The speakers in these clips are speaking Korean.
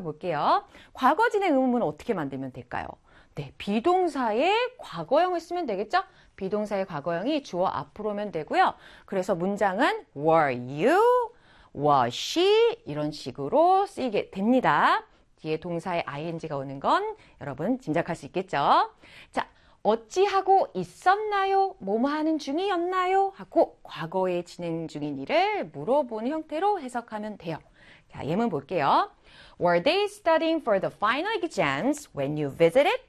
살펴볼게요. 과거 진행 의문문은 어떻게 만들면 될까요? 네, 비동사의 과거형을 쓰면 되겠죠? 비동사의 과거형이 주어 앞으로 오면 되고요. 그래서 문장은 were you, was she 이런 식으로 쓰이게 됩니다. 뒤에 동사의 ing가 오는 건 여러분 짐작할 수 있겠죠? 자, 어찌하고 있었나요? 뭐뭐 하는 중이었나요? 하고 과거에 진행 중인 일을 물어보는 형태로 해석하면 돼요. 자, 예문 볼게요. Were they studying for the final exams when you visited?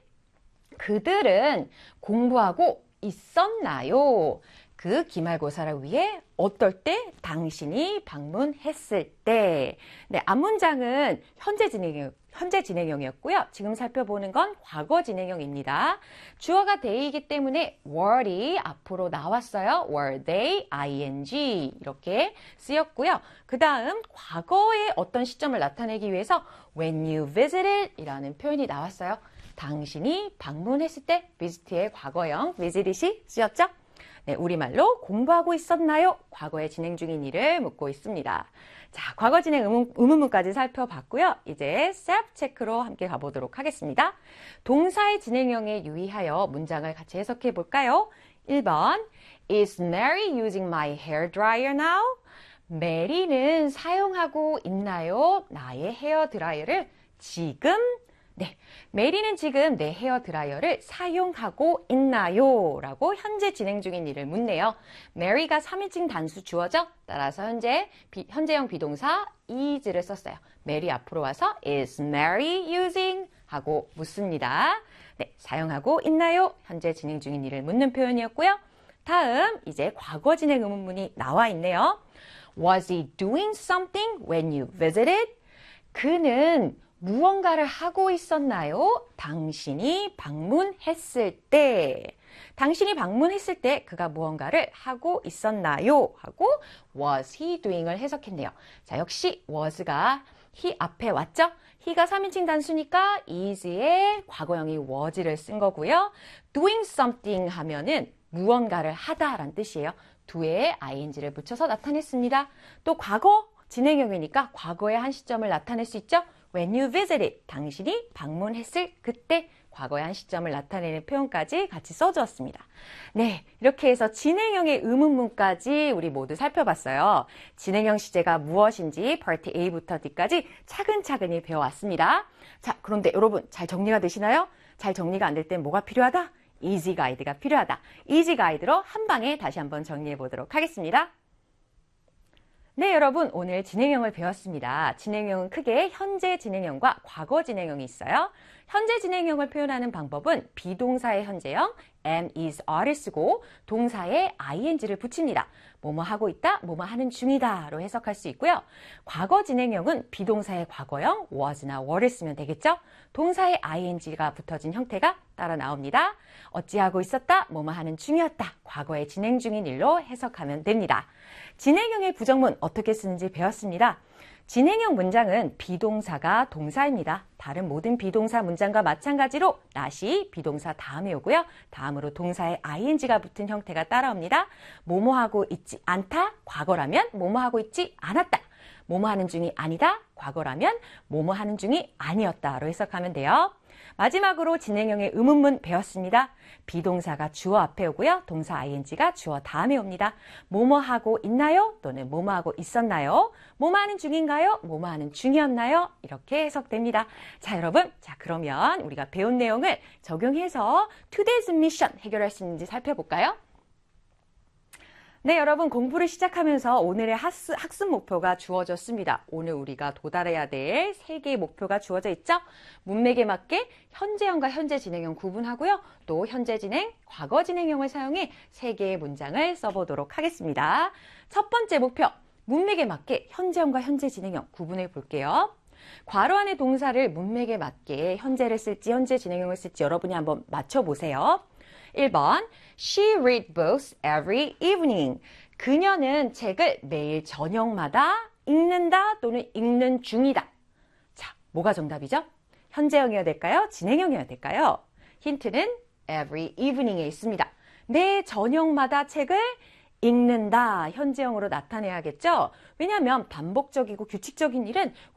그들은 공부하고 있었나요? 그 기말고사를 위해 어떨 때? 당신이 방문했을 때. 네, 앞문장은 현재 진행형이었고요. 지금 살펴보는 건 과거 진행형입니다. 주어가 they이기 때문에 were이 앞으로 나왔어요. were they, ing 이렇게 쓰였고요. 그 다음 과거의 어떤 시점을 나타내기 위해서 when you visited 이라는 표현이 나왔어요. 당신이 방문했을 때 visit의 과거형 visit이 쓰였죠? 네, 우리말로 공부하고 있었나요? 과거에 진행 중인 일을 묻고 있습니다. 자, 과거 진행 의문문까지 살펴봤고요. 이제 self 체크로 함께 가보도록 하겠습니다. 동사의 진행형에 유의하여 문장을 같이 해석해 볼까요? 1번 Is Mary using my hair dryer now? 메리는 사용하고 있나요? 나의 헤어 드라이어를 지금? 네, 메리는 지금 내 헤어 드라이어를 사용하고 있나요? 라고 현재 진행 중인 일을 묻네요. Mary가 3인칭 단수 주어죠? 따라서 현재형 비동사 is를 썼어요. Mary 앞으로 와서 is Mary using? 하고 묻습니다. 네, 사용하고 있나요? 현재 진행 중인 일을 묻는 표현이었고요. 다음 이제 과거 진행 의문문이 나와 있네요. Was he doing something when you visited? 그는 무언가를 하고 있었나요? 당신이 방문했을 때. 당신이 방문했을 때 그가 무언가를 하고 있었나요? 하고 was he doing을 해석했네요. 자, 역시 was가 he 앞에 왔죠? he가 3인칭 단수니까 is의 과거형이 was를 쓴 거고요. doing something 하면은 무언가를 하다라는 뜻이에요. do에 ing를 붙여서 나타냈습니다. 또 과거 진행형이니까 과거의 한 시점을 나타낼 수 있죠? When you visited, 당신이 방문했을 그때 과거의 한 시점을 나타내는 표현까지 같이 써주었습니다. 네, 이렇게 해서 진행형의 의문문까지 우리 모두 살펴봤어요. 진행형 시제가 무엇인지 파트 A부터 D까지 차근차근히 배워왔습니다. 자, 그런데 여러분 잘 정리가 되시나요? 잘 정리가 안 될 땐 뭐가 필요하다? 이지 가이드가 필요하다. 이지 가이드로 한 방에 다시 한번 정리해 보도록 하겠습니다. 네, 여러분 오늘 진행형을 배웠습니다. 진행형은 크게 현재 진행형과 과거 진행형이 있어요. 현재 진행형을 표현하는 방법은 비동사의 현재형 am, is, are를 쓰고 동사에 ing를 붙입니다. 뭐뭐 하고 있다, 뭐뭐 하는 중이다 로 해석할 수 있고요. 과거 진행형은 비동사의 과거형 was나 were를 쓰면 되겠죠. 동사에 ing가 붙어진 형태가 따라 나옵니다. 어찌하고 있었다, 뭐뭐 하는 중이었다. 과거에 진행 중인 일로 해석하면 됩니다. 진행형의 부정문 어떻게 쓰는지 배웠습니다. 진행형 문장은 비동사가 동사입니다. 다른 모든 비동사 문장과 마찬가지로 not이 비동사 다음에 오고요. 다음으로 동사에 ing가 붙은 형태가 따라옵니다. 뭐뭐 하고 있지 않다, 과거라면 뭐뭐 하고 있지 않았다. 뭐뭐 하는 중이 아니다, 과거라면 뭐뭐 하는 중이 아니었다로 해석하면 돼요. 마지막으로 진행형의 의문문 배웠습니다. 비동사가 주어 앞에 오고요. 동사 ing가 주어 다음에 옵니다. 뭐뭐 하고 있나요? 또는 뭐뭐 하고 있었나요? 뭐뭐 하는 중인가요? 뭐뭐 하는 중이었나요? 이렇게 해석됩니다. 자, 여러분, 자 그러면 우리가 배운 내용을 적용해서 Today's Mission 해결할 수 있는지 살펴볼까요? 네, 여러분 공부를 시작하면서 오늘의 학습 목표가 주어졌습니다. 오늘 우리가 도달해야 될 3개의 목표가 주어져 있죠? 문맥에 맞게 현재형과 현재 진행형 구분하고요. 또 현재 진행, 과거 진행형을 사용해 3개의 문장을 써보도록 하겠습니다. 첫 번째 목표, 문맥에 맞게 현재형과 현재 진행형 구분해 볼게요. 괄호 안의 동사를 문맥에 맞게 현재를 쓸지 현재 진행형을 쓸지 여러분이 한번 맞춰보세요. 1번, She read books every evening. 그녀는 책을 매일 저녁마다 읽는다 또는 읽는 중이다. 자, 뭐가 정답이죠? 현재형이어야 될까요? 진행형이어야 될까요? 힌트는 every evening에 있습니다. 매 저녁마다 책을 읽는다. 현재형으로 나타내야겠죠? 왜냐하면 반복적이고 규칙적인 일은